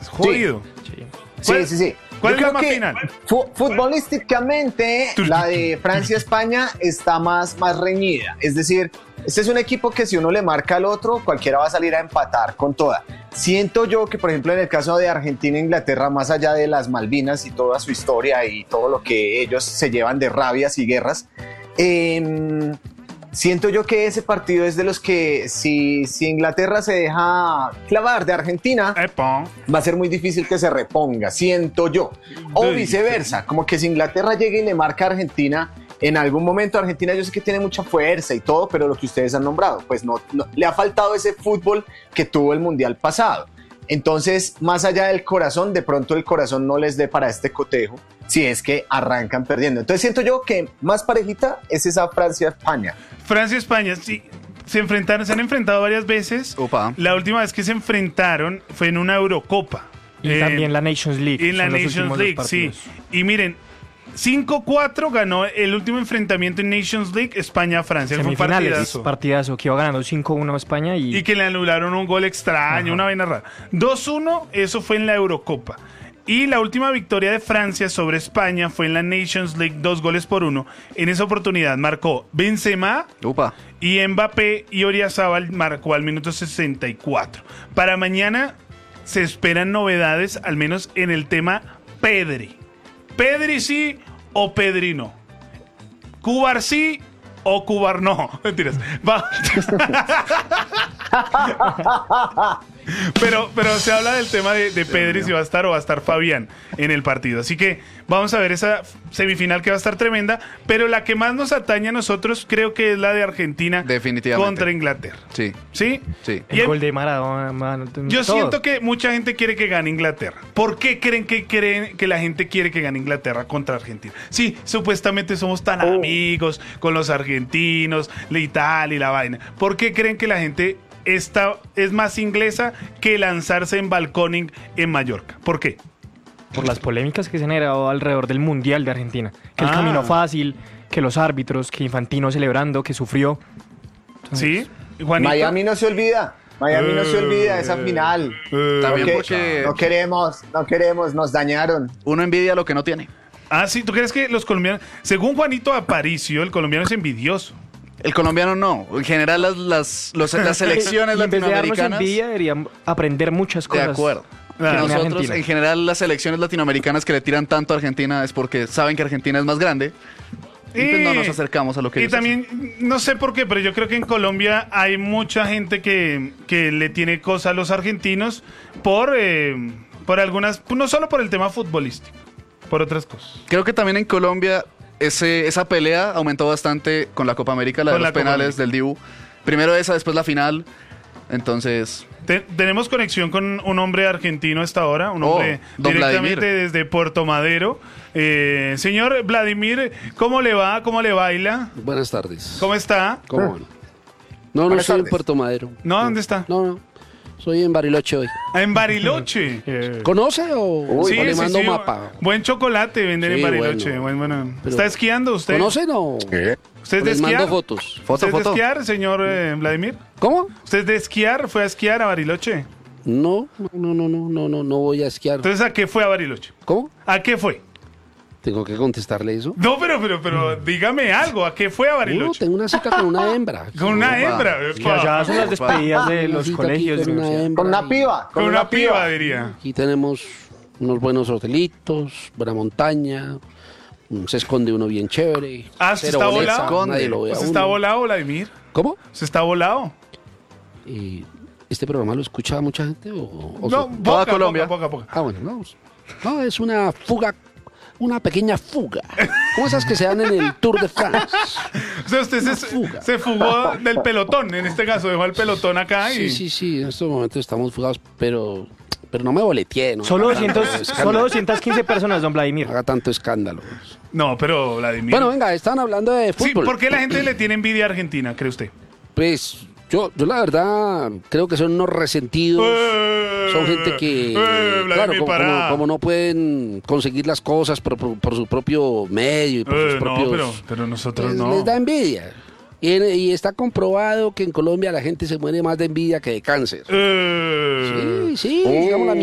Es jodido. Sí. ¿Cuál Yo es la creo más que final? Futbolísticamente, la de Francia-España está más reñida. Es decir, este es un equipo que si uno le marca al otro, cualquiera va a salir a empatar con toda. Siento yo que, por ejemplo, en el caso de Argentina e Inglaterra, más allá de las Malvinas y toda su historia y todo lo que ellos se llevan de rabias y guerras, siento yo que ese partido es de los que si Inglaterra se deja clavar de Argentina, Epa. va a ser muy difícil que se reponga, siento yo. O viceversa, como que si Inglaterra llega y le marca a Argentina, en algún momento Argentina yo sé que tiene mucha fuerza y todo, pero lo que ustedes han nombrado, pues no le ha faltado ese fútbol que tuvo el Mundial pasado. Entonces, más allá del corazón, de pronto el corazón no les dé para este cotejo, si es que arrancan perdiendo. Entonces siento yo que más parejita es esa Francia-España. Francia-España, sí. Se han enfrentado varias veces. Opa. La última vez que se enfrentaron fue en una Eurocopa. Y también la Nations League. En la son los Nations últimos League, dos sí. partidos. Y miren, 5-4 ganó el último enfrentamiento en Nations League, España-Francia. Fue un Semifinales, partidazo, que iba ganando 5-1 España y que le anularon un gol extraño, Ajá. una vaina rara. 2-1, eso fue en la Eurocopa. Y la última victoria de Francia sobre España fue en la Nations League, 2-1. En esa oportunidad marcó Benzema Upa. y Mbappé, y Oyarzabal marcó al minuto 64. Para mañana se esperan novedades, al menos en el tema Pedri. Pedri sí o Pedri no. Cubar sí o Cubar no. Mentiras. Va. Pero se habla del tema de Pedri, si va a estar o va a estar Fabián en el partido. Así que vamos a ver esa semifinal que va a estar tremenda. Pero la que más nos atañe a nosotros creo que es la de Argentina Definitivamente. contra Inglaterra. Sí. ¿Sí? Sí. Y El gol de Maradona. yo todo. siento que mucha gente quiere que gane Inglaterra. ¿Por qué creen que la gente quiere que gane Inglaterra contra Argentina? Sí, supuestamente somos tan amigos con los argentinos, y tal y la vaina. ¿Por qué creen que la gente esta es más inglesa que lanzarse en balconing en Mallorca? ¿Por qué? Por las polémicas que se han generado alrededor del Mundial de Argentina. Que el camino fácil, que los árbitros, que Infantino celebrando, que sufrió. ¿Sí? Juanito. Miami no se olvida. Miami no se olvida de esa final. También Porque porque no queremos, nos dañaron. uno envidia lo que no tiene. Ah, sí, ¿tú crees que los colombianos, según Juanito Aparicio, el colombiano es envidioso? El colombiano no. En general las selecciones Y en vez de darnos latinoamericanas. envidia, deberían aprender muchas De cosas. acuerdo. Que Claro. En nosotros, Argentina. en general, las selecciones latinoamericanas que le tiran tanto a Argentina es porque saben que Argentina es más grande. Y pues no nos acercamos a lo que Y ellos también, no sé por qué, pero yo creo que en Colombia hay mucha gente que le tiene cosa a los argentinos por algunas, no solo por el tema futbolístico, por otras cosas. hacen. Creo que también en Colombia esa pelea aumentó bastante con la Copa América, la de Con los la Copa penales América. del Dibu. Primero esa, después la final. Entonces, Tenemos conexión con un hombre argentino a esta hora, un hombre don directamente Vladimir. desde Puerto Madero. Señor Vladimir, ¿cómo le va? ¿Cómo le baila? Buenas tardes. ¿Cómo está? ¿Cómo van? No Buenas soy en tardes. Puerto Madero. ¿No? ¿Dónde está? No. Soy en Bariloche hoy. Ah, en Bariloche. ¿Conoce o le mando sí. mapa? Buen chocolate venden en Sí, Bariloche. Bueno. Pero- ¿Está esquiando usted? ¿Conoce o ¿Usted es de les mando esquiar? fotos? ¿Usted es de Foto. esquiar, señor Vladimir? ¿Cómo? ¿Usted es de esquiar? ¿Fue a esquiar a Bariloche? No voy a esquiar. Entonces, ¿a qué fue a Bariloche? ¿Cómo? ¿A qué fue? Tengo que contestarle eso. No, pero dígame algo. ¿A qué fue a No, Bariloche? tengo una cita con una hembra. Con una hembra. Que allá son las despedidas de Una los cita aquí colegios. con una universidades. hembra Con una y- piba. Con una piba, diría. Aquí tenemos unos buenos hotelitos, buena montaña, se esconde uno bien chévere. Ah, ¿se cero está boleta, volado? nadie lo ve a ¿Se está uno. volado, Vladimir? ¿Cómo? ¿Se está volado? ¿Este programa lo escucha mucha gente o No, toda Colombia. poca. Ah, bueno, no, es una fuga, una pequeña fuga. ¿Cómo esas que se dan en el Tour de France? O sea, usted Una fuga. se fugó del pelotón, en este caso, dejó el pelotón acá y... Sí, en estos momentos estamos fugados, pero no me boleteé, ¿no? Solo, haga tanto 200, escándalo. solo 215 personas, don No Vladimir. haga tanto escándalo. No, pero Vladimir... Bueno, venga, estaban hablando de sí, fútbol. ¿por qué la gente le tiene envidia a Argentina, cree usted? Pues yo la verdad creo que son unos resentidos. Son gente que, Vladimir, claro, pará. como no pueden conseguir las cosas por su propio medio y por sus No, propios... pero nosotros les, no. les da envidia. Y está comprobado que en Colombia la gente se muere más de envidia que de cáncer. Sí, digamos la